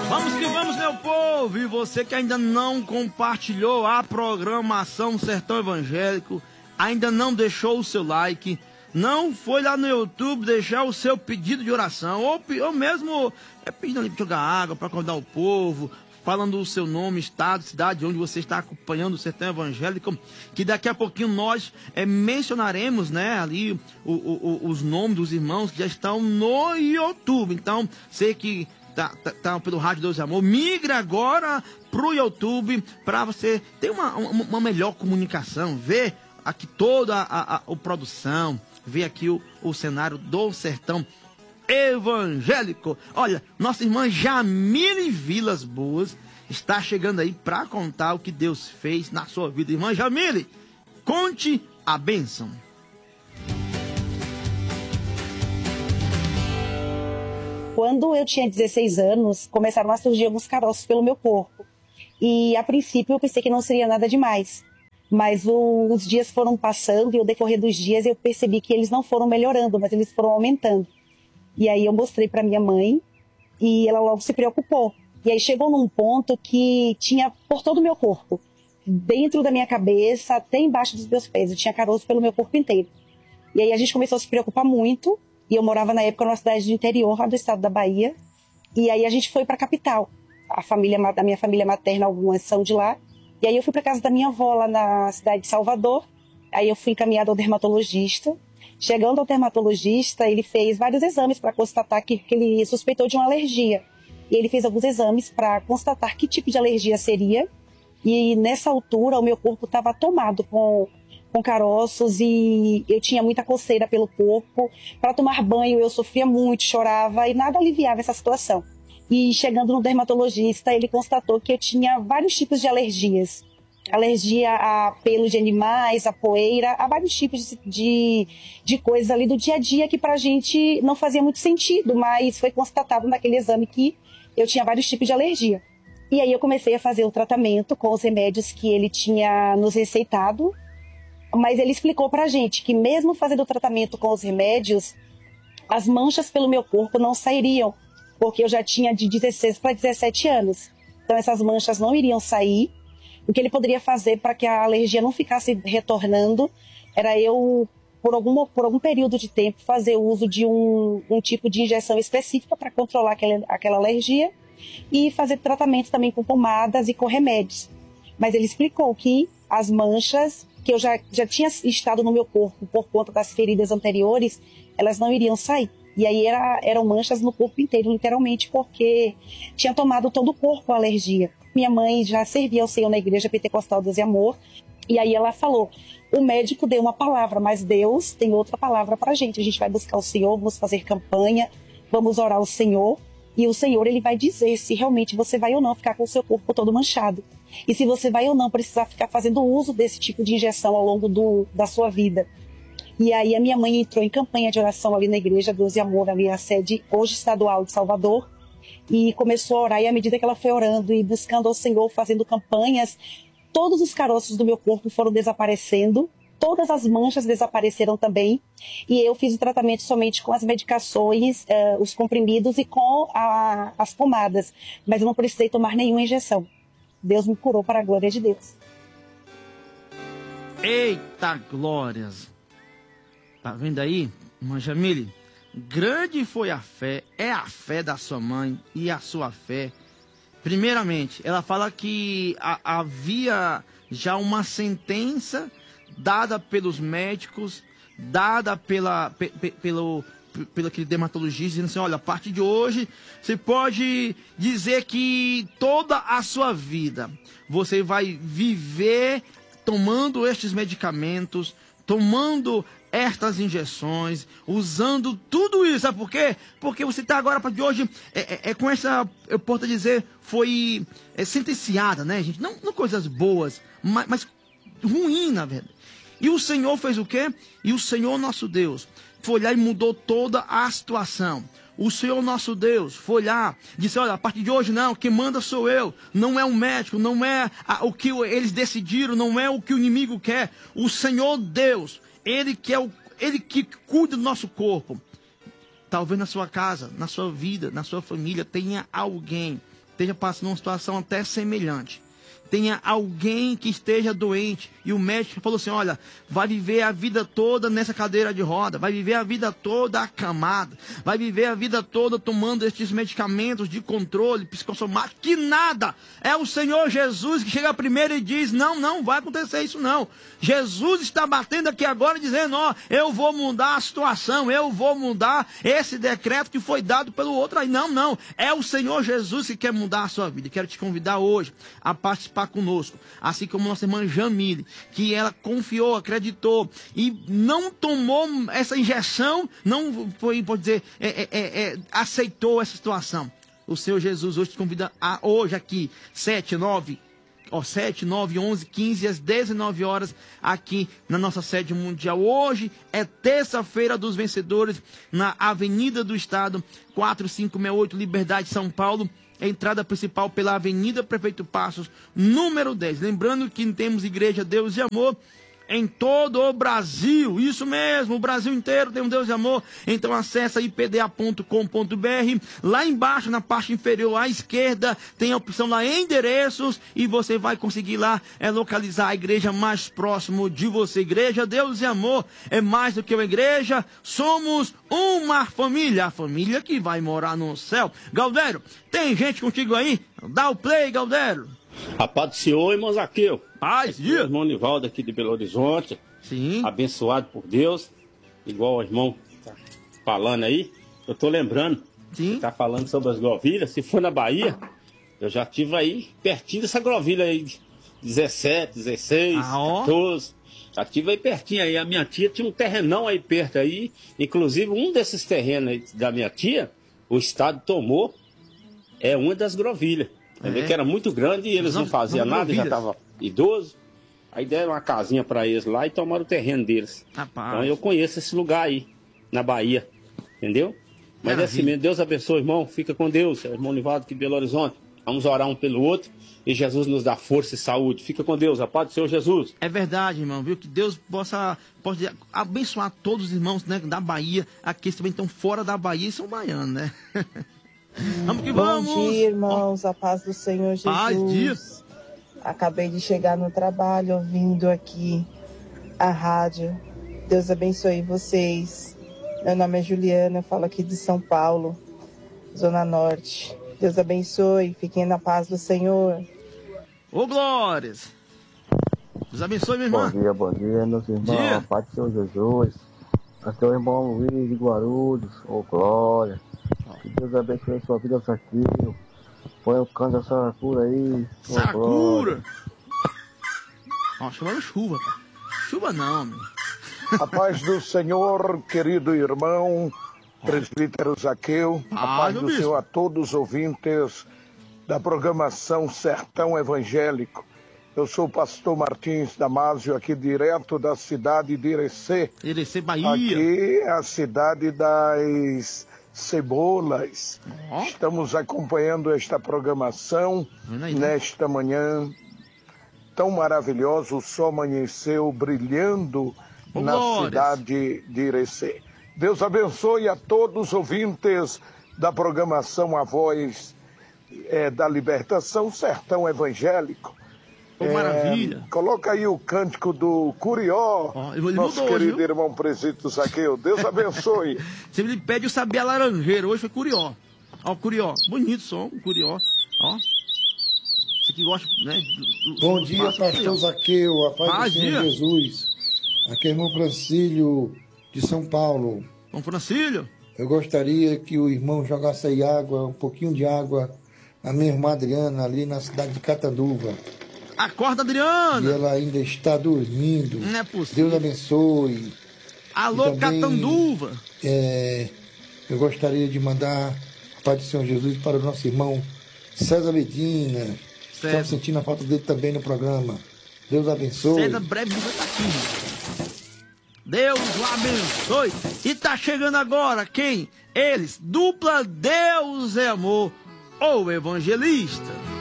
Vamos que vamos, meu povo! E você que ainda não compartilhou a programação Sertão Evangélico, ainda não deixou o seu like, não foi lá no YouTube deixar o seu pedido de oração, ou mesmo pedindo ali para jogar água, para acordar o povo, falando o seu nome, estado, cidade, onde você está acompanhando o Sertão Evangélico, que daqui a pouquinho nós mencionaremos, né, ali os nomes dos irmãos que já estão no YouTube. Então, sei que tá pelo Rádio Deus e Amor, migra agora pro YouTube para você ter uma melhor comunicação, ver aqui toda a produção, ver aqui o cenário do Sertão Evangélico. Olha, nossa irmã Jamile Vilas Boas está chegando aí para contar o que Deus fez na sua vida. Irmã Jamile, conte a bênção. Quando eu tinha 16 anos, começaram a surgir alguns caroços pelo meu corpo. E, a princípio, eu pensei que não seria nada demais. Mas os dias foram passando e, ao decorrer dos dias, eu percebi que eles não foram melhorando, mas eles foram aumentando. E aí eu mostrei para minha mãe e ela logo se preocupou. E aí chegou num ponto que tinha por todo o meu corpo. Dentro da minha cabeça, até embaixo dos meus pés. Eu tinha caroço pelo meu corpo inteiro. E aí a gente começou a se preocupar muito. E eu morava na época numa cidade do interior, lá do estado da Bahia. E aí a gente foi para a capital. Da minha família materna, algumas são de lá. E aí eu fui para casa da minha avó, lá na cidade de Salvador. Aí eu fui encaminhada ao dermatologista. Chegando ao dermatologista, ele fez vários exames para constatar que ele suspeitou de uma alergia. E ele fez alguns exames para constatar que tipo de alergia seria. E nessa altura, o meu corpo estava tomado com caroços e eu tinha muita coceira pelo corpo. Para tomar banho eu sofria muito, chorava e nada aliviava essa situação. E chegando no dermatologista, ele constatou que eu tinha vários tipos de alergias. Alergia a pelos de animais, a poeira, a vários tipos de coisas ali do dia a dia que pra gente não fazia muito sentido, mas foi constatado naquele exame que eu tinha vários tipos de alergia. E aí eu comecei a fazer o tratamento com os remédios que ele tinha nos receitado, mas ele explicou pra gente que mesmo fazendo o tratamento com os remédios, as manchas pelo meu corpo não sairiam, porque eu já tinha de 16 para 17 anos. Então essas manchas não iriam sair. O que ele poderia fazer para que a alergia não ficasse retornando era eu, por algum período de tempo, fazer uso de um tipo de injeção específica para controlar aquela alergia e fazer tratamento também com pomadas e com remédios. Mas ele explicou que as manchas que eu já tinha estado no meu corpo por conta das feridas anteriores, elas não iriam sair. E aí eram manchas no corpo inteiro, literalmente, porque tinha tomado todo o corpo a alergia. Minha mãe já servia ao Senhor na Igreja Pentecostal Deus e Amor. E aí ela falou, o médico deu uma palavra, mas Deus tem outra palavra pra gente. A gente vai buscar o Senhor, vamos fazer campanha, vamos orar ao Senhor. E o Senhor, ele vai dizer se realmente você vai ou não ficar com o seu corpo todo manchado. E se você vai ou não precisar ficar fazendo uso desse tipo de injeção ao longo da sua vida. E aí a minha mãe entrou em campanha de oração ali na Igreja Deus e Amor, ali a sede hoje estadual de Salvador, e começou a orar, e à medida que ela foi orando e buscando ao Senhor, fazendo campanhas, todos os caroços do meu corpo foram desaparecendo, todas as manchas desapareceram também, e eu fiz o tratamento somente com as medicações, os comprimidos e com as pomadas, mas eu não precisei tomar nenhuma injeção. Deus me curou para a glória de Deus. Eita glórias! Tá vendo aí, irmã Jamile? Grande foi a fé, é a fé da sua mãe e a sua fé. Primeiramente, ela fala que havia já uma sentença dada pelos médicos, dada pelo aquele dermatologista, dizendo assim, olha, a partir de hoje, você pode dizer que toda a sua vida você vai viver tomando estes medicamentos, tomando estas injeções, usando tudo isso, sabe por quê? Porque você está agora, a partir de hoje, com essa, eu posso dizer, foi sentenciada, né, gente? Não coisas boas, mas ruim, na verdade. E o Senhor fez o quê? E o Senhor nosso Deus foi lá e mudou toda a situação. O Senhor nosso Deus foi lá, disse, olha, a partir de hoje não, quem manda sou eu, não é um médico, não é o que eles decidiram, não é o que o inimigo quer. O Senhor Deus, Ele que cuida do nosso corpo. Talvez na sua casa, na sua vida, na sua família, tenha alguém esteja passando uma situação até semelhante. Tenha alguém que esteja doente e o médico falou assim, olha, vai viver a vida toda nessa cadeira de roda, vai viver a vida toda acamado, vai viver a vida toda tomando estes medicamentos de controle psicossomático, que nada, é o Senhor Jesus que chega primeiro e diz, não vai acontecer isso não. Jesus está batendo aqui agora dizendo, ó, eu vou mudar a situação, eu vou mudar esse decreto que foi dado pelo outro aí. Não, é o Senhor Jesus que quer mudar a sua vida. Quero te convidar hoje a participar conosco, assim como nossa irmã Jamile, que ela confiou, acreditou e não tomou essa injeção, não foi, pode dizer, aceitou essa situação. O Senhor Jesus hoje te convida a hoje aqui, 7, 9, 11, 15 às 19 horas aqui na nossa sede mundial. Hoje é terça-feira dos vencedores na Avenida do Estado, 4568, Liberdade, São Paulo. Entrada principal pela Avenida Prefeito Passos, número 10. Lembrando que temos Igreja Deus e Amor em todo o Brasil. Isso mesmo, o Brasil inteiro tem um Deus de Amor. Então acessa ipda.com.br. Lá embaixo, na parte inferior à esquerda, tem a opção lá endereços e você vai conseguir lá localizar a igreja mais próximo de você. Igreja Deus e Amor é mais do que uma igreja. Somos uma família, a família que vai morar no céu. Galdério, tem gente contigo aí? Dá o play, Galdério. A paz do Senhor, irmão Zaqueu. Paz, dia. O irmão Nivaldo aqui de Belo Horizonte. Sim. Abençoado por Deus. Igual o irmão tá falando aí. Eu tô lembrando. Sim. Tá falando sobre as grovilhas. Se for na Bahia, eu já tive aí pertinho dessa grovilha aí. 17, 16, 14. Já tive aí pertinho aí. A minha tia tinha um terrenão aí perto aí. Inclusive, um desses terrenos aí da minha tia, o Estado tomou. É uma das grovilhas. Que era muito grande e eles não faziam nada, já estavam idosos. Aí deram uma casinha para eles lá e tomaram o terreno deles. Rapaz. Então eu conheço esse lugar aí, na Bahia. Entendeu? Mas é assim mesmo. Deus abençoe, irmão. Fica com Deus. É o irmão Nivaldo aqui de Belo Horizonte. Vamos orar um pelo outro e Jesus nos dá força e saúde. Fica com Deus. A paz do Senhor Jesus. É verdade, irmão, viu? Que Deus possa abençoar todos os irmãos, né, da Bahia. Aqueles também estão fora da Bahia e são baianos, né? Vamos que vamos! Bom dia, irmãos, a paz do Senhor Jesus. Paz, dia. Acabei de chegar no trabalho, ouvindo aqui a rádio. Deus abençoe vocês. Meu nome é Juliana, eu falo aqui de São Paulo, Zona Norte. Deus abençoe, fiquem na paz do Senhor. Ô, Glórias! Deus abençoe, minha irmã. Bom dia, meus irmãos. A paz do Senhor Jesus. Aqui é o irmão Luiz de Guarulhos. Ô, Glória. Que Deus abençoe a sua vida, Saquinho. Põe o canto da Saracura aí. Saracura! Ó, chamando chuva, pá. Chuva não, meu. A paz do Senhor, querido irmão, presbítero Zaqueu. A paz do Senhor a todos os ouvintes da programação Sertão Evangélico. Eu sou o pastor Martins Damásio, aqui direto da cidade de Irecê. Irecê, Bahia. Aqui é a cidade das cebolas. Estamos acompanhando esta programação nesta manhã tão maravilhosa. O sol amanheceu brilhando na cidade de Irecê. Deus abençoe a todos os ouvintes da programação A Voz da Libertação Sertão Evangélico. Maravilha. Coloca aí o cântico do Curió, nosso querido irmão presbítero Zaqueu. Deus abençoe. Você me pede o saber laranjeiro, hoje foi Curió. Ó, o Curió, bonito som, o Curió. Ó, você que gosta, né? Bom dia, pastor Zaqueu, a paz do Senhor Jesus. Aqui é o irmão Francílio de São Paulo. Irmão Francílio? Eu gostaria que o irmão jogasse aí água, um pouquinho de água, na minha irmã Adriana, ali na cidade de Catanduva. Acorda, Adriana! E ela ainda está dormindo. Não é possível. Deus abençoe. Alô, também, Catanduva! Eu gostaria de mandar a paz do Senhor Jesus para o nosso irmão César Medina. Estamos sentindo a falta dele também no programa. Deus abençoe. César breve vai estar aqui. Deus o abençoe. E tá chegando agora quem? Eles, dupla Deus é Amor, ou evangelista.